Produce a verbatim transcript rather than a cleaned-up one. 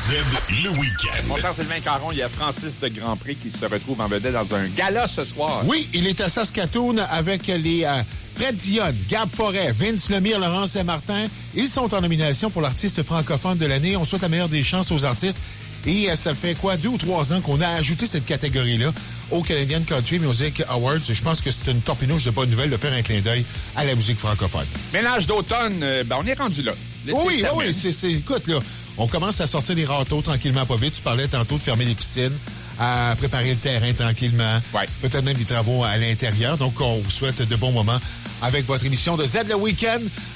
Z, le week-end. Mon cher Sylvain Caron, il y a Francis de Grandpré qui se retrouve en vedette dans un gala ce soir. Oui, il est à Saskatoon avec les euh, Fred Dionne, Gab Forêt, Vince Lemire, Laurent Saint-Martin. Ils sont en nomination pour l'artiste francophone de l'année. On souhaite la meilleure des chances aux artistes. Et euh, ça fait quoi, deux ou trois ans qu'on a ajouté cette catégorie-là au Canadian Country Music Awards. Je pense que c'est une torpinouche de bonne nouvelle de faire un clin d'œil à la musique francophone. Ménage d'automne, euh, ben on est rendu là. L'été Oui, se oui, c'est, c'est, écoute, là, on commence à sortir les râteaux tranquillement, pas vite. Tu parlais tantôt de fermer les piscines, à préparer le terrain tranquillement. Ouais. Peut-être même des travaux à l'intérieur. Donc, on vous souhaite de bons moments avec votre émission de Z le Week-end.